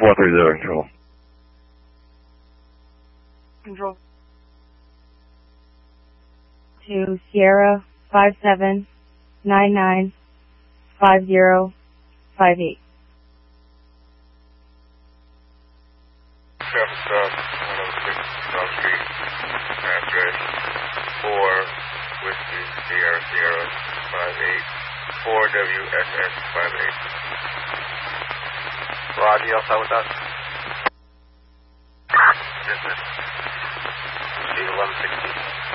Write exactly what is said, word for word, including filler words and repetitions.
four three zero, control. Control. To Sierra five seven nine nine five zero five eight. Seven South one oh six South Street, address four Whiskey Sierra Sierra five eight four W S S five eight. Roger, you outside with us? Business. eleven sixteen.